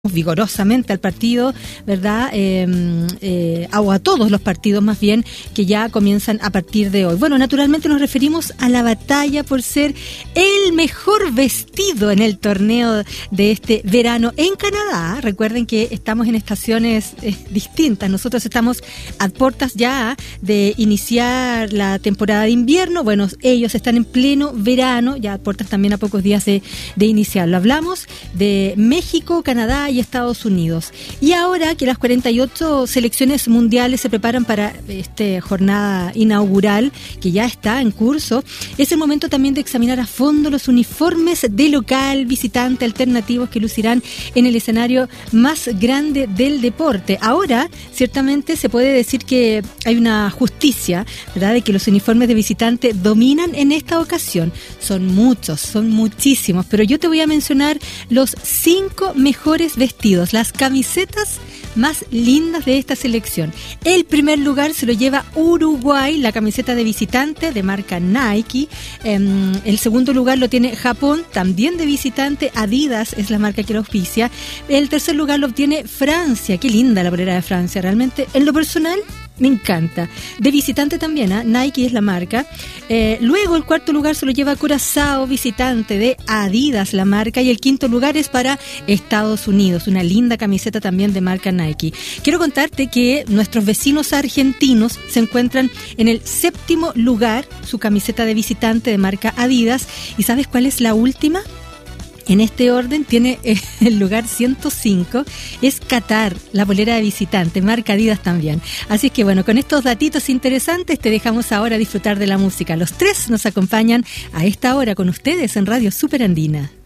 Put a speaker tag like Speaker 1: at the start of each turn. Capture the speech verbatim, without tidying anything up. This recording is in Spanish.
Speaker 1: vigorosamente al partido, ¿verdad? Eh, eh, o a todos los partidos más bien, que ya comienzan a partir de hoy. Bueno, naturalmente nos referimos a la batalla por ser el mejor vestido en el torneo de este verano en Canadá. Recuerden que estamos en estaciones eh, distintas. Nosotros estamos a puertas ya de iniciar la temporada de invierno. Bueno, ellos están en pleno verano, ya a puertas también a pocos días de, de iniciarlo. Hablamos de México, Canadá y Estados Unidos. Y ahora que las cuarenta y ocho selecciones mundiales se preparan para esta jornada inaugural, que ya está en curso, es el momento también de examinar a fondo los uniformes de local, visitante, alternativos que lucirán en el escenario más grande del deporte. Ahora, ciertamente se puede decir que hay una justicia, ¿verdad?, de que los uniformes de visitante dominan en esta ocasión. Son muchos, son muchísimos, pero yo te voy a mencionar los cinco mejores vestidos, las camisetas más lindas de esta selección. El primer lugar se lo lleva Uruguay, la camiseta de visitante de marca Nike. Eh, el segundo lugar lo tiene Japón, también de visitante. Adidas es la marca que lo auspicia. El tercer lugar lo obtiene Francia. Qué linda la polera de Francia, realmente. En lo personal, me encanta. De visitante también, ¿eh? Nike es la marca. Eh, luego el cuarto lugar se lo lleva Curazao, visitante de Adidas, la marca. Y el quinto lugar es para Estados Unidos, una linda camiseta también de marca Nike. Quiero contarte que nuestros vecinos argentinos se encuentran en el séptimo lugar, su camiseta de visitante de marca Adidas. ¿Y sabes cuál es la última? En este orden tiene eh, el lugar ciento cinco, es Qatar, la polera de visitante, marca Adidas también. Así es que bueno, con estos datitos interesantes te dejamos ahora disfrutar de la música. Los tres nos acompañan a esta hora con ustedes en Radio Super Andina.